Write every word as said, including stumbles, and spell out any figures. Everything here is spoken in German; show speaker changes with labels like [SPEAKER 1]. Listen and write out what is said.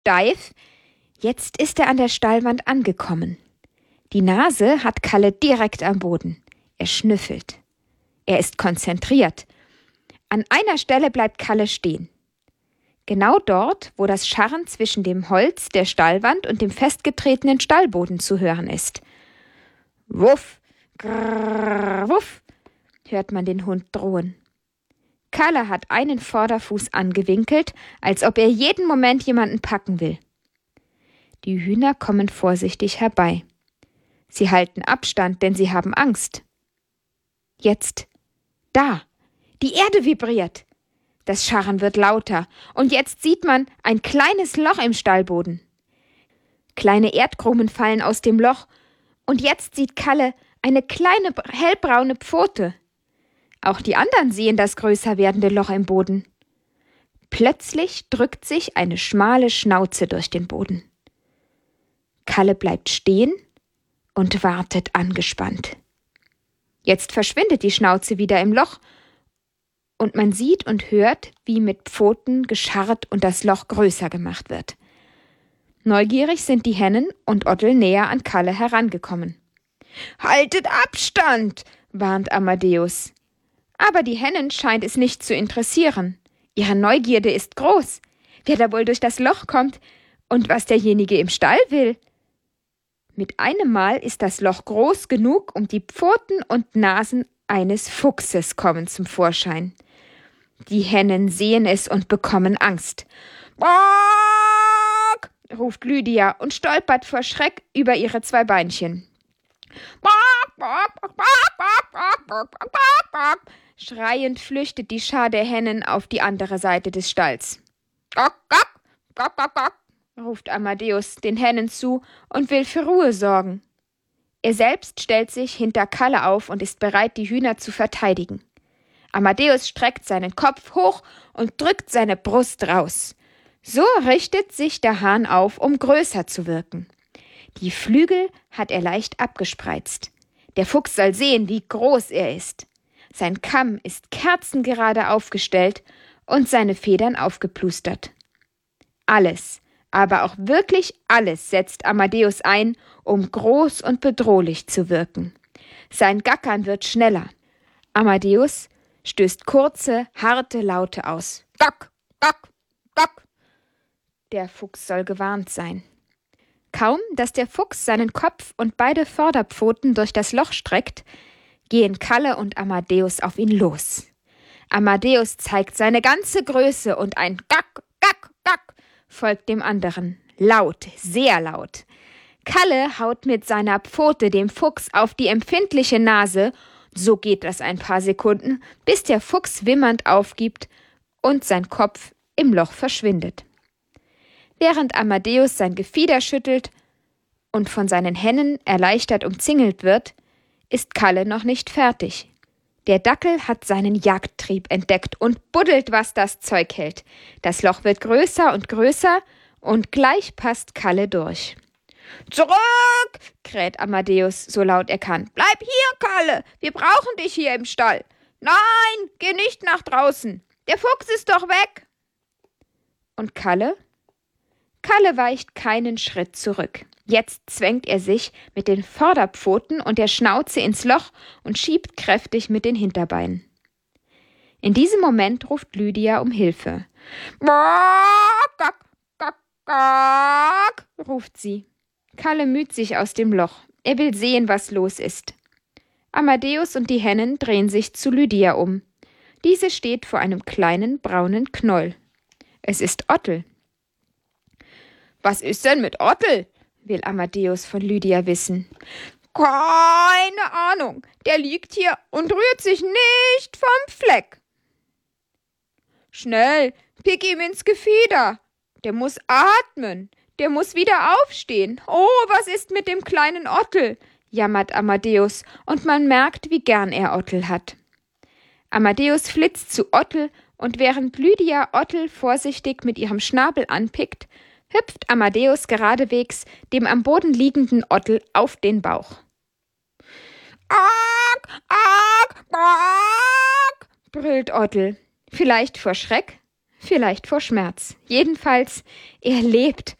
[SPEAKER 1] steif. Jetzt ist er an der Stallwand angekommen. Die Nase hat Kalle direkt am Boden. Er schnüffelt. Er ist konzentriert. An einer Stelle bleibt Kalle stehen. Genau dort, wo das Scharren zwischen dem Holz der Stallwand und dem festgetretenen Stallboden zu hören ist. Wuff, grrr, wuff, hört man den Hund drohen. Kalle hat einen Vorderfuß angewinkelt, als ob er jeden Moment jemanden packen will. Die Hühner kommen vorsichtig herbei. Sie halten Abstand, denn sie haben Angst. Jetzt, da, die Erde vibriert. Das Scharren wird lauter, und jetzt sieht man ein kleines Loch im Stallboden. Kleine Erdkrumen fallen aus dem Loch, und jetzt sieht Kalle eine kleine hellbraune Pfote. Auch die anderen sehen das größer werdende Loch im Boden. Plötzlich drückt sich eine schmale Schnauze durch den Boden. Kalle bleibt stehen und wartet angespannt. Jetzt verschwindet die Schnauze wieder im Loch, und man sieht und hört, wie mit Pfoten gescharrt und das Loch größer gemacht wird. Neugierig sind die Hennen und Ottel näher an Kalle herangekommen. »Haltet Abstand«, warnt Amadeus. Aber die Hennen scheint es nicht zu interessieren. Ihre Neugierde ist groß, wer da wohl durch das Loch kommt und was derjenige im Stall will. Mit einem Mal ist das Loch groß genug, um die Pfoten und Nasen eines Fuchses kommen zum Vorschein. Die Hennen sehen es und bekommen Angst. »Bock«, ruft Lydia und stolpert vor Schreck über ihre zwei Beinchen. »Bock, bock, bock, bock, bock, bock, bock, bock«, schreiend flüchtet die Schar der Hennen auf die andere Seite des Stalls. »Gock, gock, gock, gock, gock«, ruft Amadeus den Hennen zu und will für Ruhe sorgen. Er selbst stellt sich hinter Kalle auf und ist bereit, die Hühner zu verteidigen. Amadeus streckt seinen Kopf hoch und drückt seine Brust raus. So richtet sich der Hahn auf, um größer zu wirken. Die Flügel hat er leicht abgespreizt. Der Fuchs soll sehen, wie groß er ist. Sein Kamm ist kerzengerade aufgestellt und seine Federn aufgeplustert. Alles, aber auch wirklich alles setzt Amadeus ein, um groß und bedrohlich zu wirken. Sein Gackern wird schneller. Amadeus stößt kurze, harte Laute aus. Gock, gock, gock. Der Fuchs soll gewarnt sein. Kaum, dass der Fuchs seinen Kopf und beide Vorderpfoten durch das Loch streckt, gehen Kalle und Amadeus auf ihn los. Amadeus zeigt seine ganze Größe und ein Gack, Gack, Gack folgt dem anderen. Laut, sehr laut. Kalle haut mit seiner Pfote dem Fuchs auf die empfindliche Nase. So geht das ein paar Sekunden, bis der Fuchs wimmernd aufgibt und sein Kopf im Loch verschwindet. Während Amadeus sein Gefieder schüttelt und von seinen Hennen erleichtert umzingelt wird, ist Kalle noch nicht fertig. Der Dackel hat seinen Jagdtrieb entdeckt und buddelt, was das Zeug hält. Das Loch wird größer und größer und gleich passt Kalle durch. »Zurück«, kräht Amadeus, so laut er kann. »Bleib hier, Kalle, wir brauchen dich hier im Stall. Nein, geh nicht nach draußen, der Fuchs ist doch weg.« Und Kalle? Kalle weicht keinen Schritt zurück. Jetzt zwängt er sich mit den Vorderpfoten und der Schnauze ins Loch und schiebt kräftig mit den Hinterbeinen. In diesem Moment ruft Lydia um Hilfe. »Bock, gock, gock, gock«, ruft sie. Kalle müht sich aus dem Loch. Er will sehen, was los ist. Amadeus und die Hennen drehen sich zu Lydia um. Diese steht vor einem kleinen braunen Knäuel. Es ist Ottel. »Was ist denn mit Ottel?«, will Amadeus von Lydia wissen. »Keine Ahnung, der liegt hier und rührt sich nicht vom Fleck.« »Schnell, pick ihm ins Gefieder, der muss atmen, der muss wieder aufstehen. Oh, was ist mit dem kleinen Ottel?«, jammert Amadeus, und man merkt, wie gern er Ottel hat. Amadeus flitzt zu Ottel, und während Lydia Ottel vorsichtig mit ihrem Schnabel anpickt, hüpft Amadeus geradewegs dem am Boden liegenden Ottel auf den Bauch. »Ack, ack, ack«, brüllt Ottel. Vielleicht vor Schreck, vielleicht vor Schmerz. Jedenfalls, er lebt